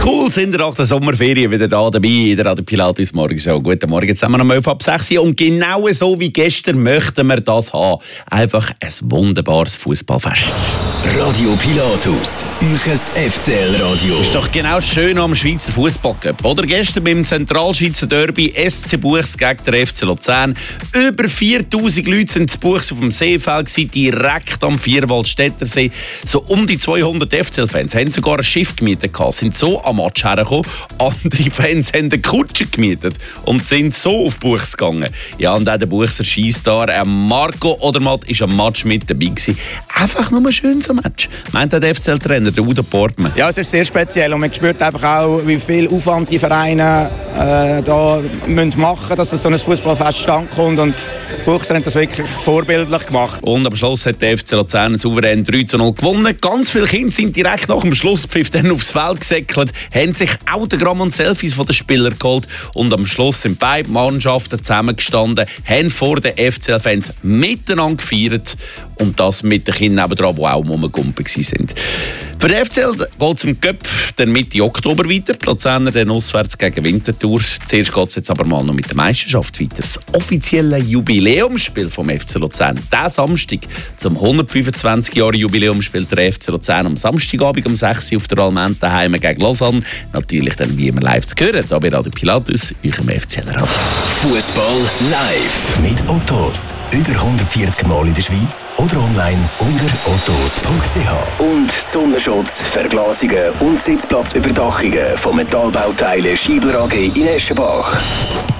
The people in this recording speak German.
Cool, sind nach der Sommerferien wieder da dabei in der Radio Pilatus Morgenshow. Guten Morgen zusammen um 11 ab 6 Uhr. Und genau so wie gestern möchten wir das haben. Einfach ein wunderbares Fußballfest. Radio Pilatus, euch FCL-Radio. Ist doch genau schön am Schweizer Fußballcup, oder? Gestern beim Zentralschweizer Derby SC Buchs gegen den FC Luzern. Über 4000 Leute sind zu Buchs auf dem Seefeld gewesen, direkt am Vierwaldstätter See. So um die 200 FCL-Fans haben sogar ein Schiff gemietet, sind so am Match hergekommen. Andere Fans haben eine Kutsche gemietet und sind so auf Buchs gegangen. Ja, und auch der Buchser Skistar Marco Odermatt war am Match mit dabei gewesen. Einfach nur ein schönes Match. Meint der FCL-Trainer, der Udo Portmann. Ja, es ist sehr speziell und man spürt einfach auch, wie viel Aufwand die Vereine da machen müssen, dass so ein Fußballfest zustande kommt. Und Buchser hat das wirklich vorbildlich gemacht. Und am Schluss hat der FC Luzern souverän 3:0 gewonnen. Ganz viele Kinder sind direkt nach dem Schlusspfiff dann aufs Feld gesäckelt, haben sich Autogramm und Selfies von den Spielern geholt und am Schluss sind beide Mannschaften zusammengestanden, haben vor den FCL-Fans miteinander gefeiert und das mit den Kindern nebendran, die auch rumgekumpelt waren. Für den FCL geht es im Cup dann Mitte Oktober weiter. Die Luzerner dann auswärts gegen Winterthur. Zuerst geht es jetzt aber mal noch mit der Meisterschaft weiter. Das offizielle Jubiläumsspiel vom FC Luzern. Diesen Samstag zum 125 Jahre Jubiläum spielt der FC Luzern am Samstagabend um 6 Uhr auf der Almenta daheim gegen Lausanne. Natürlich dann wie immer live zu hören. Hier bei Radio Pilatus, eurem FCL-Radio. Fußball live mit Ottos. Über 140 Mal in der Schweiz oder online unter ottos.ch. Und Sonnenschutz, Verglasungen und Sitzplatzüberdachungen von Metallbauteilen Schiebler AG in Eschenbach.